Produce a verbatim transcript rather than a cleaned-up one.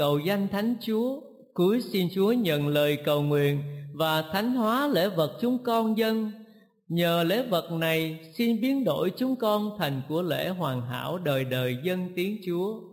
cầu danh Thánh Chúa. Cuối xin Chúa nhận lời cầu nguyện và thánh hóa lễ vật chúng con dâng. Nhờ lễ vật này xin biến đổi chúng con thành của lễ hoàn hảo đời đời dân tiếng Chúa.